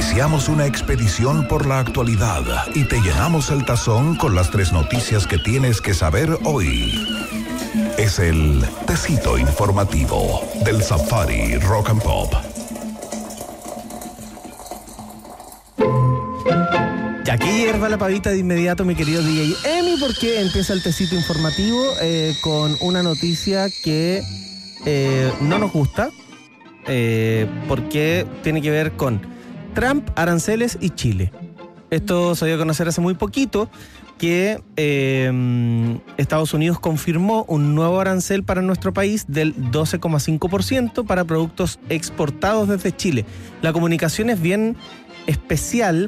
Iniciamos una expedición por la actualidad y te llenamos el tazón con las 3 noticias que tienes que saber hoy. Es el Tecito Informativo del Safari Rock and Pop. Y aquí hierva la pavita de inmediato, mi querido DJ Emi, porque empieza el Tecito Informativo con una noticia que no nos gusta, porque tiene que ver con Trump, aranceles y Chile. Esto se dio a conocer hace muy poquito, que Estados Unidos confirmó un nuevo arancel para nuestro país del 12,5% para productos exportados desde Chile. La comunicación es bien especial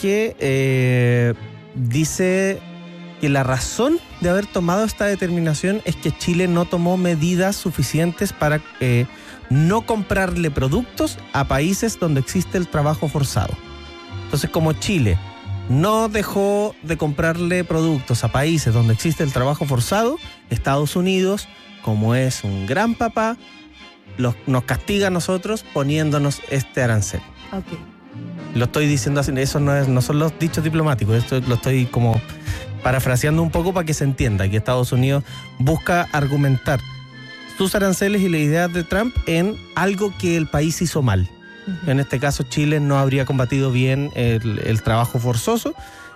porque dice que la razón de haber tomado esta determinación es que Chile no tomó medidas suficientes para no comprarle productos a países donde existe el trabajo forzado. Entonces, como Chile no dejó de comprarle productos a países donde existe el trabajo forzado, Estados Unidos, como es un gran papá, nos castiga a nosotros poniéndonos este arancel. Ok. Lo estoy diciendo así, eso no son los dichos diplomáticos, esto lo estoy como parafraseando un poco para que se entienda que Estados Unidos busca argumentar sus aranceles y las ideas de Trump en algo que el país hizo mal. En este caso, Chile no habría combatido bien el trabajo forzoso,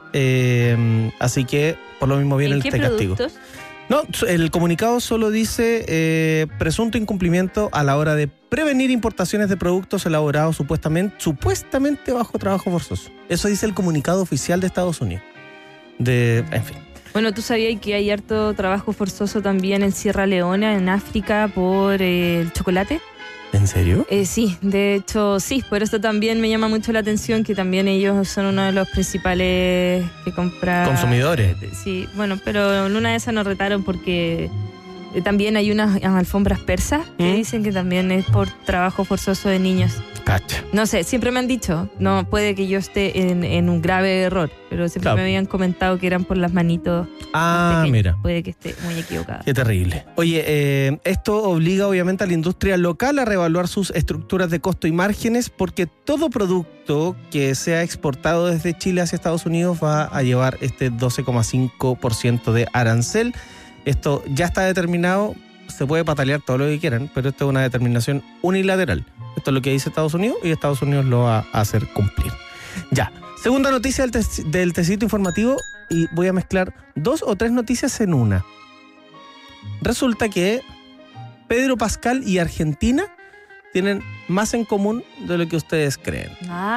así que por lo mismo viene este castigo. No, el comunicado solo dice presunto incumplimiento a la hora de prevenir importaciones de productos elaborados supuestamente bajo trabajo forzoso. Eso dice el comunicado oficial de Estados Unidos. En fin. Bueno, ¿tú sabías que hay harto trabajo forzoso también en Sierra Leona, en África, por el chocolate? ¿En serio? Sí, de hecho sí, por eso también me llama mucho la atención que también ellos son uno de los principales que compran... ¿Consumidores? Sí, bueno, pero en una de esas nos retaron porque también hay unas alfombras persas que dicen que también es por trabajo forzoso de niños. Cacha. No sé, siempre me han dicho, no puede que yo esté en un grave error, pero siempre me habían comentado que eran por las manitos. Mira. Puede que esté muy equivocada. Qué terrible. Oye, esto obliga obviamente a la industria local a reevaluar sus estructuras de costo y márgenes, porque todo producto que sea exportado desde Chile hacia Estados Unidos va a llevar este 12,5% de arancel. Esto ya está determinado, se puede patalear todo lo que quieran, pero esto es una determinación unilateral. Esto es lo que dice Estados Unidos y Estados Unidos lo va a hacer cumplir. Ya, segunda noticia del Tecito Informativo, y voy a mezclar 2 o 3 noticias en una. Resulta que Pedro Pascal y Argentina tienen más en común de lo que ustedes creen.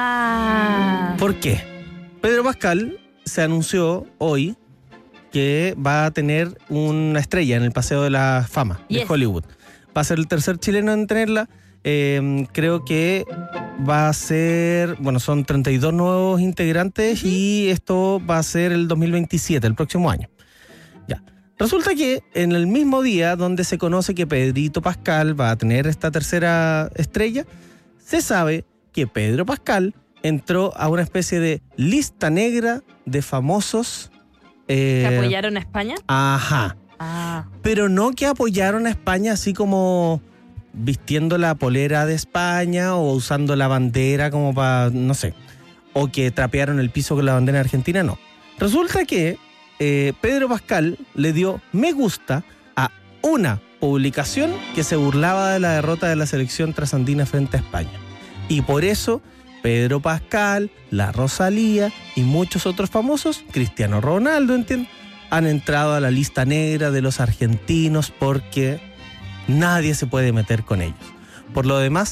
¿Por qué? Pedro Pascal se anunció hoy que va a tener una estrella en el Paseo de la Fama de Hollywood. Va a ser el tercer chileno en tenerla. Creo que va a ser, son 32 nuevos integrantes y esto va a ser el 2027, el próximo año. Ya. Resulta que en el mismo día donde se conoce que Pedrito Pascal va a tener esta tercera estrella, se sabe que Pedro Pascal entró a una especie de lista negra de famosos ¿que apoyaron a España? Ajá. Pero no que apoyaron a España así como vistiendo la polera de España o usando la bandera como para, no sé, o que trapearon el piso con la bandera argentina, no. Resulta que Pedro Pascal le dio me gusta a una publicación que se burlaba de la derrota de la selección trasandina frente a España. Y por eso Pedro Pascal, la Rosalía y muchos otros famosos, Cristiano Ronaldo, han entrado a la lista negra de los argentinos porque nadie se puede meter con ellos. Por lo demás,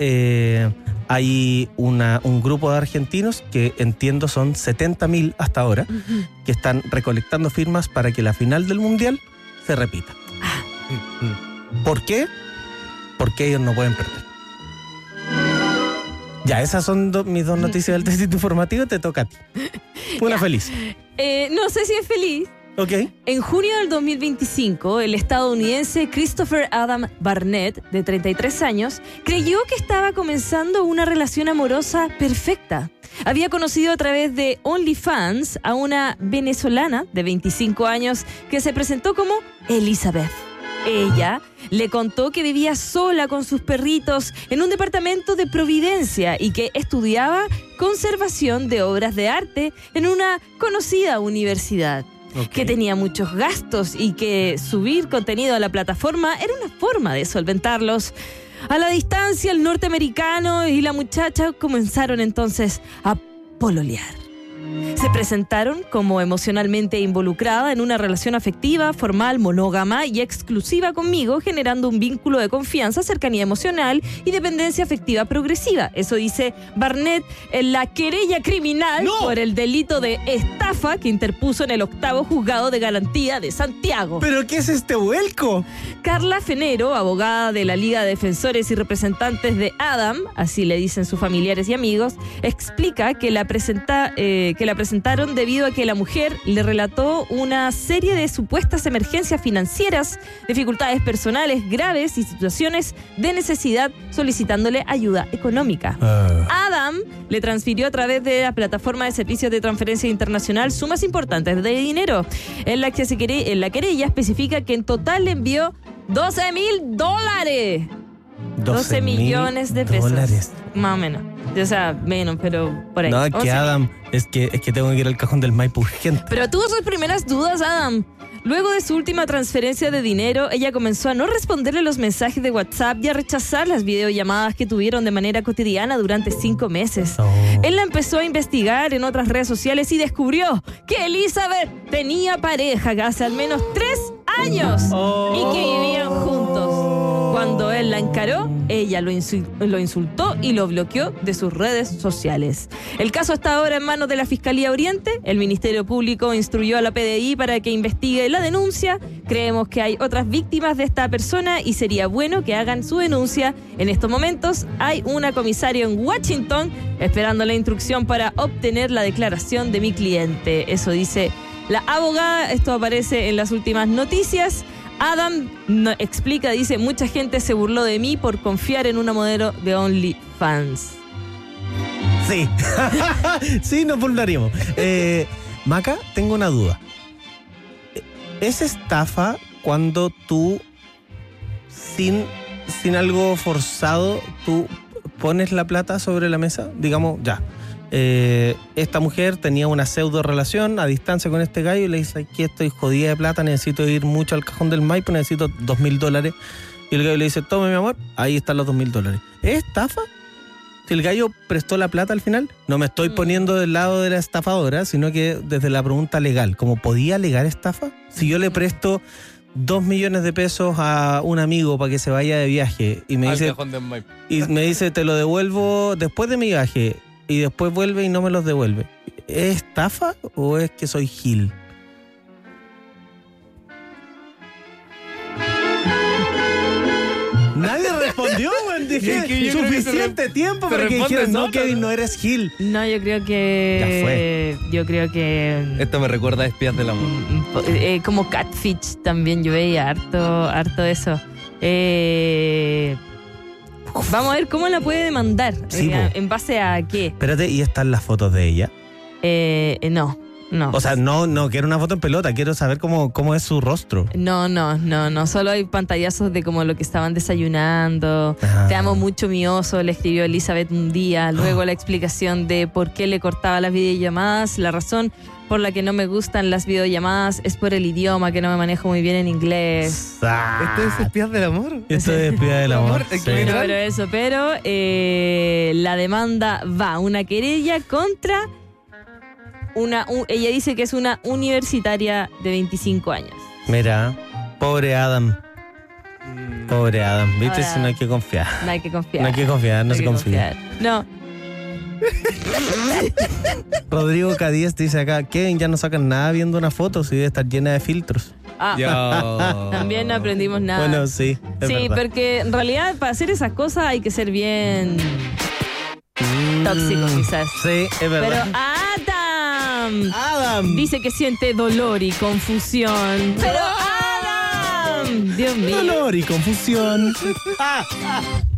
hay un grupo de argentinos que entiendo son 70.000 hasta ahora, que están recolectando firmas para que la final del Mundial se repita. ¿Por qué? Porque ellos no pueden perder. Ya, esas son mis 2 noticias del Tecito Informativo, te toca a ti. Una feliz. No sé si es feliz. Ok. En junio del 2025, el estadounidense Christopher Adam Barnett, de 33 años, creyó que estaba comenzando una relación amorosa perfecta. Había conocido a través de OnlyFans a una venezolana de 25 años que se presentó como Elizabeth. Ella le contó que vivía sola con sus perritos en un departamento de Providencia y que estudiaba conservación de obras de arte en una conocida universidad. Ok. Que tenía muchos gastos y que subir contenido a la plataforma era una forma de solventarlos. A la distancia, el norteamericano y la muchacha comenzaron entonces a pololear. Se presentaron como emocionalmente involucrada en una relación afectiva, formal, monógama y exclusiva conmigo, generando un vínculo de confianza, cercanía emocional y dependencia afectiva progresiva. Eso dice Barnett en la querella criminal por el delito de estafa que interpuso en el 8º Juzgado de Garantía de Santiago. ¿Pero qué es este vuelco? Carla Fenero, abogada de la Liga de Defensores y Representantes de Adam, así le dicen sus familiares y amigos, explica que la presentaron debido a que la mujer le relató una serie de supuestas emergencias financieras, dificultades personales graves y situaciones de necesidad, solicitándole ayuda económica. Adam le transfirió a través de la plataforma de servicios de transferencia internacional sumas importantes de dinero. En la querella especifica que en total le envió $12,000. 12 millones de pesos. Más o menos. O sea, menos, pero por ahí. No, es que Adam, es que tengo que ir al cajón del Maipo urgente. Pero tuvo sus primeras dudas, Adam. Luego de su última transferencia de dinero, ella comenzó a no responderle los mensajes de WhatsApp y a rechazar las videollamadas que tuvieron de manera cotidiana durante 5 meses. Él la empezó a investigar en otras redes sociales y descubrió que Elizabeth tenía pareja hace al menos 3 años y que vivían juntos. Cuando él la encaró, ella lo insultó y lo bloqueó de sus redes sociales. El caso está ahora en manos de la Fiscalía Oriente. El Ministerio Público instruyó a la PDI para que investigue la denuncia. Creemos que hay otras víctimas de esta persona y sería bueno que hagan su denuncia. En estos momentos hay una comisaria en Washington esperando la instrucción para obtener la declaración de mi cliente. Eso dice la abogada. Esto aparece en las últimas noticias. Adam explica, dice, mucha gente se burló de mí por confiar en una modelo de OnlyFans. Sí. Sí, nos burlaríamos. Maca, tengo una duda. ¿Es estafa cuando tú, sin algo forzado, tú pones la plata sobre la mesa? Digamos, ya. Esta mujer tenía una pseudo relación a distancia con este gallo y le dice, aquí estoy jodida de plata, necesito ir mucho al cajón del Maipo, necesito $2,000. Y el gallo le dice, tome mi amor, ahí están los $2,000. ¿Es estafa? Si el gallo prestó la plata al final, no me estoy poniendo del lado de la estafadora, sino que desde la pregunta legal, ¿cómo podía alegar estafa? Si yo le presto 2 millones de pesos a un amigo para que se vaya de viaje y me dice, te lo devuelvo después de mi viaje, y después vuelve y no me los devuelve, ¿es estafa o es que soy gil? Nadie respondió, güey. Dije suficiente tiempo para que dijeran, no, Kevin, no eres gil. No, yo creo que... Ya fue. Yo creo que... Esto me recuerda a Espías del Amor. Como Catfish también, yo veía harto eso. Vamos a ver cómo la puede demandar. Sí, ¿en base a qué? Espérate, ¿y están las fotos de ella? No. O sea, no quiero una foto en pelota, quiero saber cómo es su rostro. No. Solo hay pantallazos de como lo que estaban desayunando. Te amo mucho, mi oso, le escribió Elizabeth un día. Luego la explicación de por qué le cortaba las videollamadas. La razón por la que no me gustan las videollamadas es por el idioma, que no me manejo muy bien en inglés. ¿Esto es Espías del Amor? Esto es Espías del Amor. Sí. Pero la demanda va, una querella contra ella dice que es una universitaria de 25 años. Mira, pobre Adam. Pobre Adam. ¿Viste? Ahora, si no hay que confiar. No hay que confiar. No hay que confiar, no se confía. No. Rodrigo Cadíez dice acá, Kevin, ya no sacan nada viendo una foto, si debe estar llena de filtros. También no aprendimos nada. Bueno, sí, es sí, verdad. porque en realidad para hacer esas cosas hay que ser bien tóxico, quizás. Sí, es verdad. Pero Adam dice que siente dolor y confusión. Pero Adam, Dios mío. Dolor y confusión.